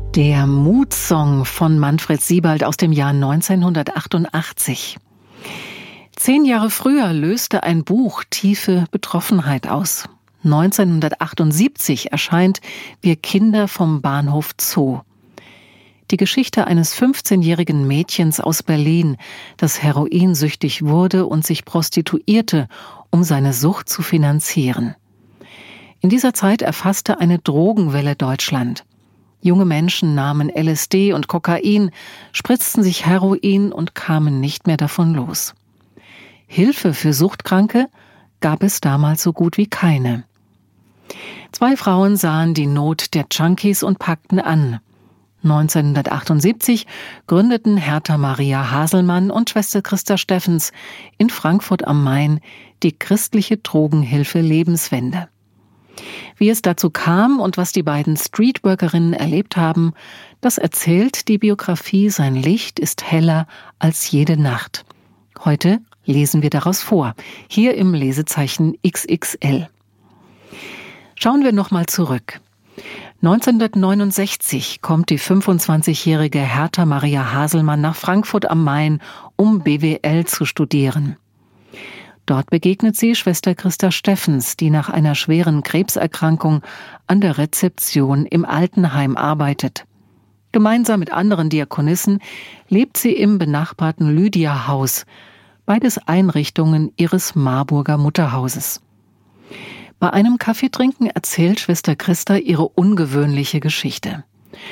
Der Mutsong von Manfred Siebald aus dem Jahr 1988. 10 Jahre früher löste ein Buch tiefe Betroffenheit aus. 1978 erscheint Wir Kinder vom Bahnhof Zoo. Die Geschichte eines 15-jährigen Mädchens aus Berlin, das heroinsüchtig wurde und sich prostituierte, um seine Sucht zu finanzieren. In dieser Zeit erfasste eine Drogenwelle Deutschland. Junge Menschen nahmen LSD und Kokain, spritzten sich Heroin und kamen nicht mehr davon los. Hilfe für Suchtkranke gab es damals so gut wie keine. 2 Frauen sahen die Not der Junkies und packten an. 1978 gründeten Hertha Maria Haselmann und Schwester Christa Steffens in Frankfurt am Main die christliche Drogenhilfe Lebenswende. Wie es dazu kam und was die beiden Streetworkerinnen erlebt haben, das erzählt die Biografie Sein Licht ist heller als jede Nacht. Heute lesen wir daraus vor, hier im Lesezeichen XXL. Schauen wir nochmal zurück. 1969 kommt die 25-jährige Hertha Maria Haselmann nach Frankfurt am Main, um BWL zu studieren. Dort begegnet sie Schwester Christa Steffens, die nach einer schweren Krebserkrankung an der Rezeption im Altenheim arbeitet. Gemeinsam mit anderen Diakonissen lebt sie im benachbarten Lydia-Haus, beides Einrichtungen ihres Marburger Mutterhauses. Bei einem Kaffeetrinken erzählt Schwester Christa ihre ungewöhnliche Geschichte.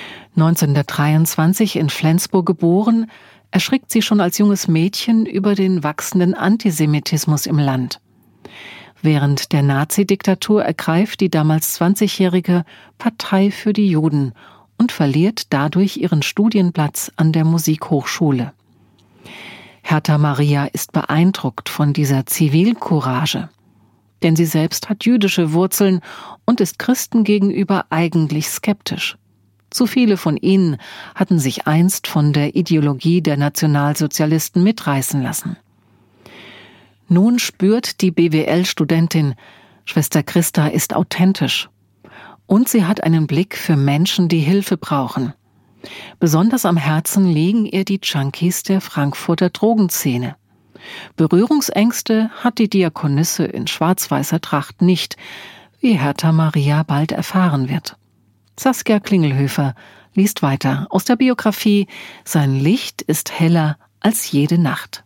1923 in Flensburg geboren, erschrickt sie schon als junges Mädchen über den wachsenden Antisemitismus im Land. Während der Nazi-Diktatur ergreift die damals 20-Jährige Partei für die Juden und verliert dadurch ihren Studienplatz an der Musikhochschule. Hertha Maria ist beeindruckt von dieser Zivilcourage, denn sie selbst hat jüdische Wurzeln und ist Christen gegenüber eigentlich skeptisch. Zu viele von ihnen hatten sich einst von der Ideologie der Nationalsozialisten mitreißen lassen. Nun spürt die BWL-Studentin, Schwester Christa ist authentisch. Und sie hat einen Blick für Menschen, die Hilfe brauchen. Besonders am Herzen liegen ihr die Junkies der Frankfurter Drogenszene. Berührungsängste hat die Diakonisse in schwarz-weißer Tracht nicht, wie Hertha Maria bald erfahren wird. Saskia Klingelhöfer liest weiter aus der Biografie Sein Licht ist heller als jede Nacht.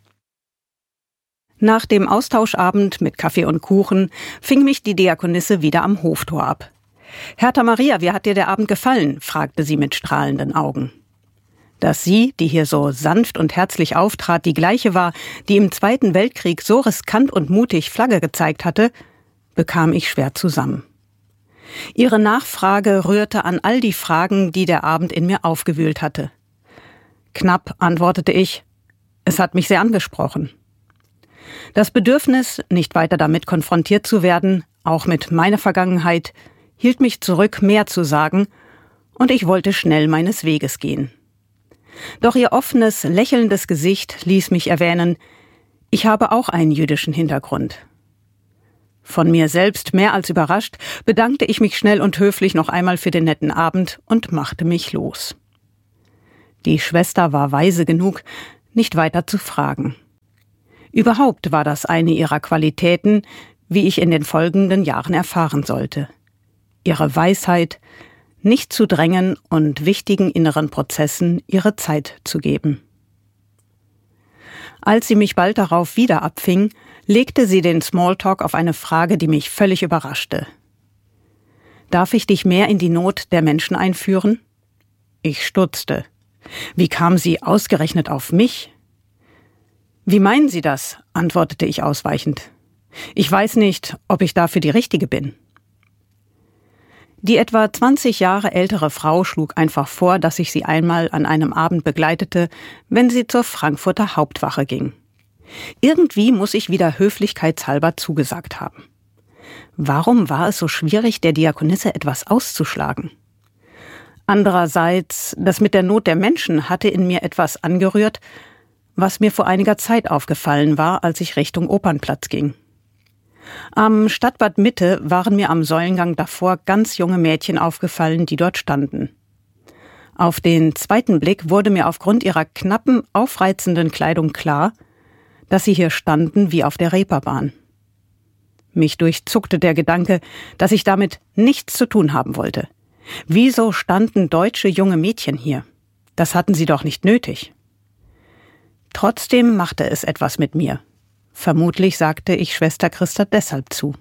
Nach dem Austauschabend mit Kaffee und Kuchen fing mich die Diakonisse wieder am Hoftor ab. »Hertha Maria, wie hat dir der Abend gefallen?« fragte sie mit strahlenden Augen. Dass sie, die hier so sanft und herzlich auftrat, die gleiche war, die im Zweiten Weltkrieg so riskant und mutig Flagge gezeigt hatte, bekam ich schwer zusammen. Ihre Nachfrage rührte an all die Fragen, die der Abend in mir aufgewühlt hatte. Knapp antwortete ich, es hat mich sehr angesprochen. Das Bedürfnis, nicht weiter damit konfrontiert zu werden, auch mit meiner Vergangenheit, hielt mich zurück, mehr zu sagen, und ich wollte schnell meines Weges gehen. Doch ihr offenes, lächelndes Gesicht ließ mich erwähnen, ich habe auch einen jüdischen Hintergrund. Von mir selbst mehr als überrascht, bedankte ich mich schnell und höflich noch einmal für den netten Abend und machte mich los. Die Schwester war weise genug, nicht weiter zu fragen. Überhaupt war das eine ihrer Qualitäten, wie ich in den folgenden Jahren erfahren sollte. Ihre Weisheit, nicht zu drängen und wichtigen inneren Prozessen ihre Zeit zu geben. Als sie mich bald darauf wieder abfing, legte sie den Smalltalk auf eine Frage, die mich völlig überraschte. »Darf ich dich mehr in die Not der Menschen einführen?« Ich stutzte. Wie kam sie ausgerechnet auf mich? »Wie meinen Sie das?« antwortete ich ausweichend. »Ich weiß nicht, ob ich dafür die Richtige bin.« Die etwa 20 Jahre ältere Frau schlug einfach vor, dass ich sie einmal an einem Abend begleitete, wenn sie zur Frankfurter Hauptwache ging. Irgendwie muss ich wieder höflichkeitshalber zugesagt haben. Warum war es so schwierig, der Diakonisse etwas auszuschlagen? Andererseits, das mit der Not der Menschen hatte in mir etwas angerührt, was mir vor einiger Zeit aufgefallen war, als ich Richtung Opernplatz ging. Am Stadtbad Mitte waren mir am Säulengang davor ganz junge Mädchen aufgefallen, die dort standen. Auf den zweiten Blick wurde mir aufgrund ihrer knappen, aufreizenden Kleidung klar, dass sie hier standen wie auf der Reeperbahn. Mich durchzuckte der Gedanke, dass ich damit nichts zu tun haben wollte. Wieso standen deutsche junge Mädchen hier? Das hatten sie doch nicht nötig. Trotzdem machte es etwas mit mir. Vermutlich sagte ich Schwester Christa deshalb zu.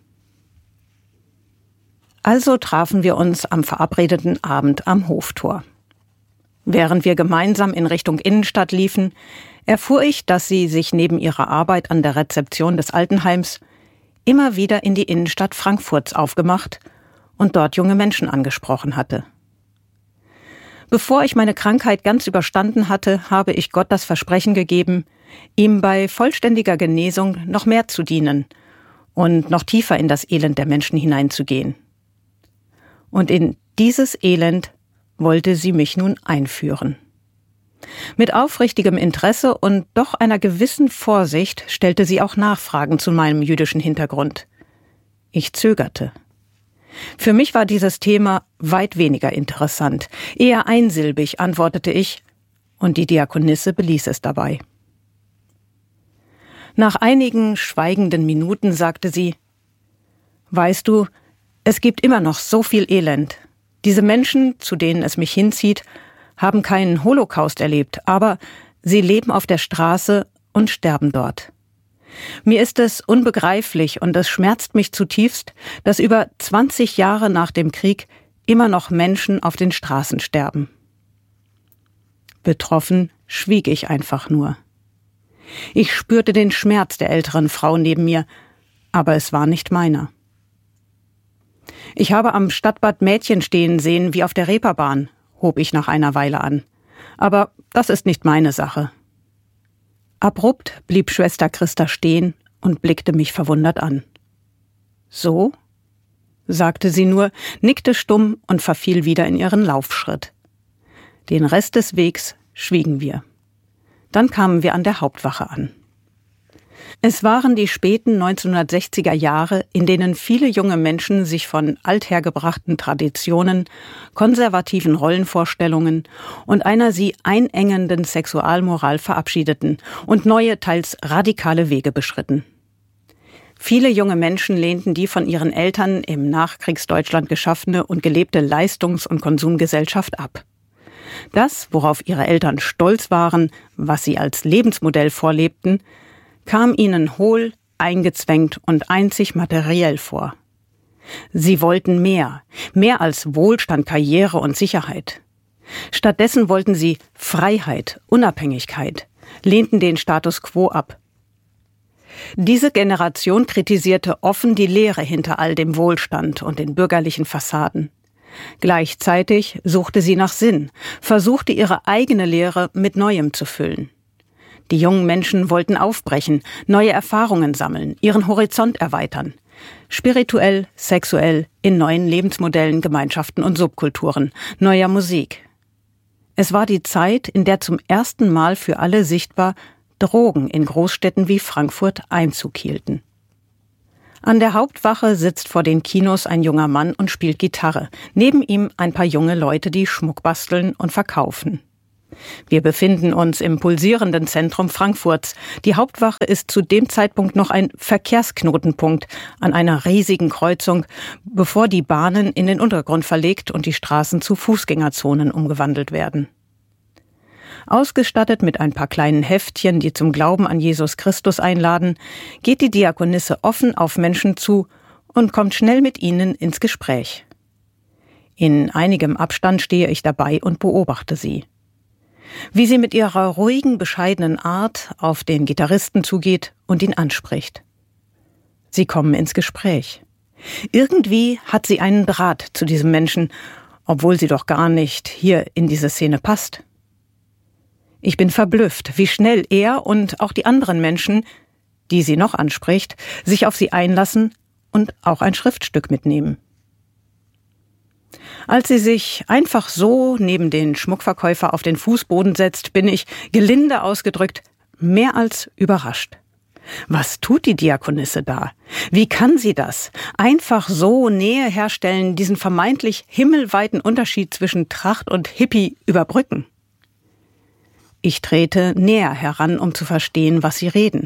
Also trafen wir uns am verabredeten Abend am Hoftor. Während wir gemeinsam in Richtung Innenstadt liefen, erfuhr ich, dass sie sich neben ihrer Arbeit an der Rezeption des Altenheims immer wieder in die Innenstadt Frankfurts aufgemacht und dort junge Menschen angesprochen hatte. Bevor ich meine Krankheit ganz überstanden hatte, habe ich Gott das Versprechen gegeben, ihm bei vollständiger Genesung noch mehr zu dienen und noch tiefer in das Elend der Menschen hineinzugehen. Und in dieses Elend wollte sie mich nun einführen. Mit aufrichtigem Interesse und doch einer gewissen Vorsicht stellte sie auch Nachfragen zu meinem jüdischen Hintergrund. Ich zögerte. Für mich war dieses Thema weit weniger interessant. Eher einsilbig antwortete ich, und die Diakonisse beließ es dabei. Nach einigen schweigenden Minuten sagte sie: »Weißt du, es gibt immer noch so viel Elend. Diese Menschen, zu denen es mich hinzieht, haben keinen Holocaust erlebt, aber sie leben auf der Straße und sterben dort. Mir ist es unbegreiflich und es schmerzt mich zutiefst, dass über 20 Jahre nach dem Krieg immer noch Menschen auf den Straßen sterben.« Betroffen schwieg ich einfach nur. Ich spürte den Schmerz der älteren Frau neben mir, aber es war nicht meiner. »Ich habe am Stadtbad Mädchen stehen sehen wie auf der Reeperbahn«, hob ich nach einer Weile an. »Aber das ist nicht meine Sache.« Abrupt blieb Schwester Christa stehen und blickte mich verwundert an. »So?«, sagte sie nur, nickte stumm und verfiel wieder in ihren Laufschritt. Den Rest des Wegs schwiegen wir. Dann kamen wir an der Hauptwache an. Es waren die späten 1960er Jahre, in denen viele junge Menschen sich von althergebrachten Traditionen, konservativen Rollenvorstellungen und einer sie einengenden Sexualmoral verabschiedeten und neue, teils radikale Wege beschritten. Viele junge Menschen lehnten die von ihren Eltern im Nachkriegsdeutschland geschaffene und gelebte Leistungs- und Konsumgesellschaft ab. Das, worauf ihre Eltern stolz waren, was sie als Lebensmodell vorlebten, kam ihnen hohl, eingezwängt und einzig materiell vor. Sie wollten mehr als Wohlstand, Karriere und Sicherheit. Stattdessen wollten sie Freiheit, Unabhängigkeit, lehnten den Status quo ab. Diese Generation kritisierte offen die Leere hinter all dem Wohlstand und den bürgerlichen Fassaden. Gleichzeitig suchte sie nach Sinn, versuchte ihre eigene Leere mit Neuem zu füllen. Die jungen Menschen wollten aufbrechen, neue Erfahrungen sammeln, ihren Horizont erweitern. Spirituell, sexuell, in neuen Lebensmodellen, Gemeinschaften und Subkulturen, neuer Musik. Es war die Zeit, in der zum ersten Mal für alle sichtbar Drogen in Großstädten wie Frankfurt Einzug hielten. An der Hauptwache sitzt vor den Kinos ein junger Mann und spielt Gitarre. Neben ihm ein paar junge Leute, die Schmuck basteln und verkaufen. Wir befinden uns im pulsierenden Zentrum Frankfurts. Die Hauptwache ist zu dem Zeitpunkt noch ein Verkehrsknotenpunkt an einer riesigen Kreuzung, bevor die Bahnen in den Untergrund verlegt und die Straßen zu Fußgängerzonen umgewandelt werden. Ausgestattet mit ein paar kleinen Heftchen, die zum Glauben an Jesus Christus einladen, geht die Diakonisse offen auf Menschen zu und kommt schnell mit ihnen ins Gespräch. In einigem Abstand stehe ich dabei und beobachte sie. Wie sie mit ihrer ruhigen, bescheidenen Art auf den Gitarristen zugeht und ihn anspricht. Sie kommen ins Gespräch. Irgendwie hat sie einen Draht zu diesem Menschen, obwohl sie doch gar nicht hier in diese Szene passt. Ich bin verblüfft, wie schnell er und auch die anderen Menschen, die sie noch anspricht, sich auf sie einlassen und auch ein Schriftstück mitnehmen. Als sie sich einfach so neben den Schmuckverkäufer auf den Fußboden setzt, bin ich, gelinde ausgedrückt, mehr als überrascht. Was tut die Diakonisse da? Wie kann sie das? Einfach so Nähe herstellen, diesen vermeintlich himmelweiten Unterschied zwischen Tracht und Hippie überbrücken? Ich trete näher heran, um zu verstehen, was sie reden.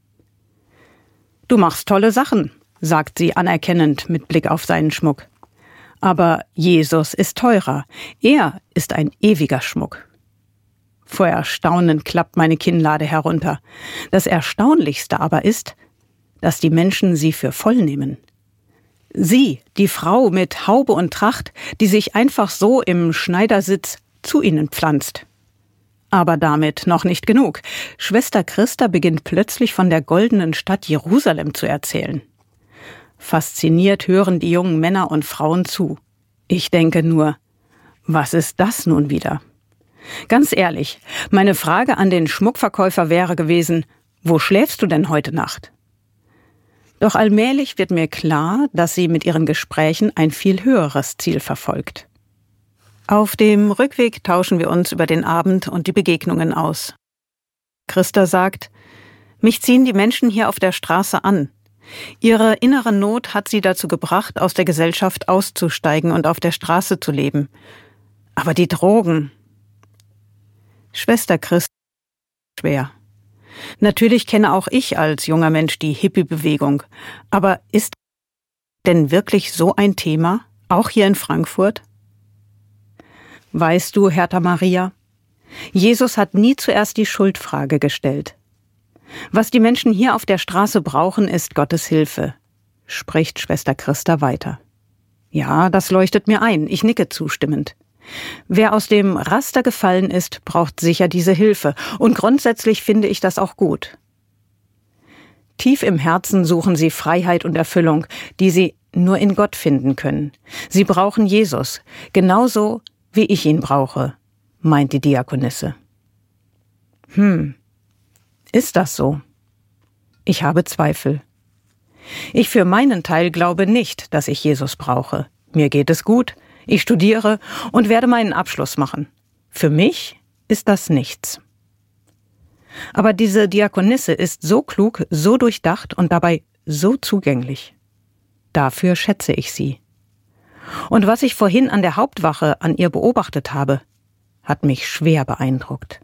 »Du machst tolle Sachen«, sagt sie anerkennend mit Blick auf seinen Schmuck. »Aber Jesus ist teurer. Er ist ein ewiger Schmuck.« Vor Erstaunen klappt meine Kinnlade herunter. Das Erstaunlichste aber ist, dass die Menschen sie für voll nehmen. Sie, die Frau mit Haube und Tracht, die sich einfach so im Schneidersitz zu ihnen pflanzt. Aber damit noch nicht genug. Schwester Christa beginnt plötzlich von der goldenen Stadt Jerusalem zu erzählen. Fasziniert hören die jungen Männer und Frauen zu. Ich denke nur, was ist das nun wieder? Ganz ehrlich, meine Frage an den Schmuckverkäufer wäre gewesen, wo schläfst du denn heute Nacht? Doch allmählich wird mir klar, dass sie mit ihren Gesprächen ein viel höheres Ziel verfolgt. Auf dem Rückweg tauschen wir uns über den Abend und die Begegnungen aus. Christa sagt, mich ziehen die Menschen hier auf der Straße an. Ihre innere Not hat sie dazu gebracht, aus der Gesellschaft auszusteigen und auf der Straße zu leben. Aber die Drogen. Schwester Christa, schwer. Natürlich kenne auch ich als junger Mensch die Hippie-Bewegung. Aber ist denn wirklich so ein Thema, auch hier in Frankfurt? Weißt du, Hertha Maria, Jesus hat nie zuerst die Schuldfrage gestellt. Was die Menschen hier auf der Straße brauchen, ist Gottes Hilfe, spricht Schwester Christa weiter. Ja, das leuchtet mir ein, ich nicke zustimmend. Wer aus dem Raster gefallen ist, braucht sicher diese Hilfe, und grundsätzlich finde ich das auch gut. Tief im Herzen suchen sie Freiheit und Erfüllung, die sie nur in Gott finden können. Sie brauchen Jesus, genauso wie ich ihn brauche, meint die Diakonisse. Ist das so? Ich habe Zweifel. Ich für meinen Teil glaube nicht, dass ich Jesus brauche. Mir geht es gut, ich studiere und werde meinen Abschluss machen. Für mich ist das nichts. Aber diese Diakonisse ist so klug, so durchdacht und dabei so zugänglich. Dafür schätze ich sie. Und was ich vorhin an der Hauptwache an ihr beobachtet habe, hat mich schwer beeindruckt.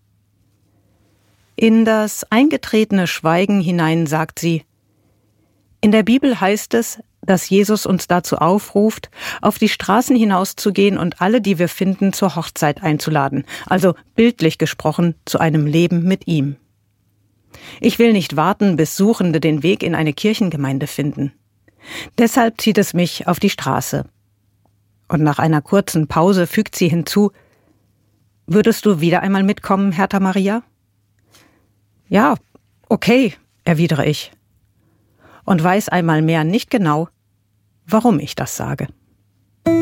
In das eingetretene Schweigen hinein sagt sie, in der Bibel heißt es, dass Jesus uns dazu aufruft, auf die Straßen hinauszugehen und alle, die wir finden, zur Hochzeit einzuladen, also bildlich gesprochen zu einem Leben mit ihm. Ich will nicht warten, bis Suchende den Weg in eine Kirchengemeinde finden. Deshalb zieht es mich auf die Straße. Und nach einer kurzen Pause fügt sie hinzu, würdest du wieder einmal mitkommen, Hertha Maria? Ja, okay, erwidere ich. Und weiß einmal mehr nicht genau, warum ich das sage.